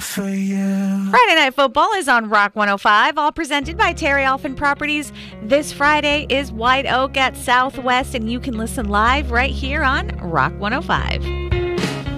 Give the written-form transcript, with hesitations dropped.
for you. Friday Night Football is on Rock 105, all presented by Terry Alphin Properties. This Friday is White Oak at Southwest, and you can listen live right here on Rock 105.